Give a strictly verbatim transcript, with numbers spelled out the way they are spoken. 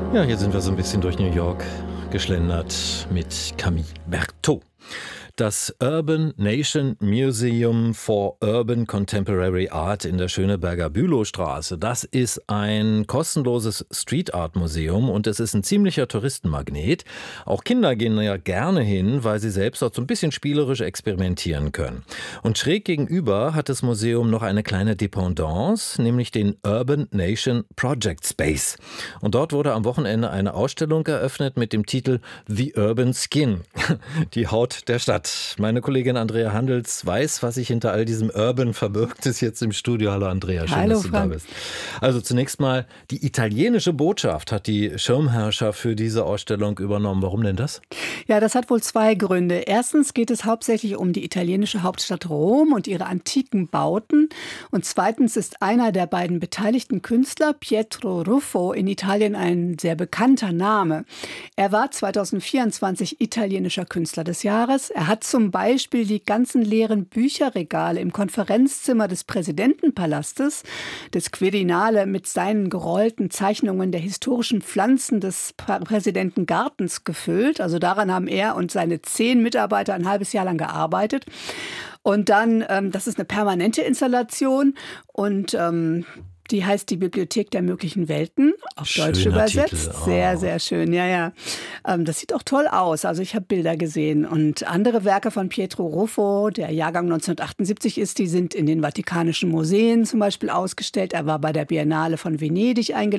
Ja, hier sind wir so ein bisschen durch New York geschlendert mit Camille Berthaud. Das Urban Nation Museum for Urban Contemporary Art in der Schöneberger Bülowstraße, das ist ein kostenloses Street Art Museum und es ist ein ziemlicher Touristenmagnet. Auch Kinder gehen ja gerne hin, weil sie selbst dort so ein bisschen spielerisch experimentieren können. Und schräg gegenüber hat das Museum noch eine kleine Dependance, nämlich den Urban Nation Project Space. Und dort wurde am Wochenende eine Ausstellung eröffnet mit dem Titel The Urban Skin, die Haut der Stadt. Meine Kollegin Andrea Handels weiß, was sich hinter all diesem Urban verbirgt, ist jetzt im Studio. Hallo Andrea, schön, Hallo, dass du Frank. da bist. Also zunächst mal, die italienische Botschaft hat die Schirmherrscher für diese Ausstellung übernommen. Warum denn das? Ja, das hat wohl zwei Gründe. Erstens geht es hauptsächlich um die italienische Hauptstadt Rom und ihre antiken Bauten. Und zweitens ist einer der beiden beteiligten Künstler, Pietro Ruffo, in Italien ein sehr bekannter Name. Er war zweitausendvierundzwanzig italienischer Künstler des Jahres. Er hat zum Beispiel die ganzen leeren Bücherregale im Konferenzzimmer des Präsidentenpalastes, des Quirinale, mit seinen gerollten Zeichnungen der historischen Pflanzen des Präsidentengartens gefüllt. Also daran haben er und seine zehn Mitarbeiter ein halbes Jahr lang gearbeitet. Und dann, ähm, das ist eine permanente Installation und ähm, die heißt die Bibliothek der möglichen Welten, auf Schöner Deutsch übersetzt. Titel. Oh. Sehr, sehr schön, ja, ja. Ähm, das sieht auch toll aus. Also ich habe Bilder gesehen. Und andere Werke von Pietro Ruffo, der Jahrgang neunzehnhundertachtundsiebzig ist, die sind in den Vatikanischen Museen zum Beispiel ausgestellt. Er war bei der Biennale von Venedig eingeladen.